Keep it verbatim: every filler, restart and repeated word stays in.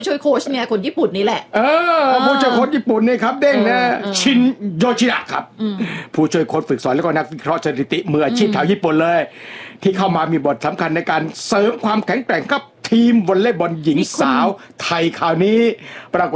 ช่วยโค้ชเนี่ยคนญี่ปุ่นนี่แหละเออผู้ช่วยโค้ชญี่ปุ่นนี่ครับเด้งนะชินโยชิดะครับผู้ช่วยโค้ชฝึกสอนแล้วก็นักวิเคราะห์สถิติมืออาชีพชาวญี่ปุ่นเลย ที่เข้ามามีบทสำคัญในการเสริมความแข็งแกร่งกับทีมวอลเลย์บอลหญิงสาวไทยคราวนี้ปรากฏ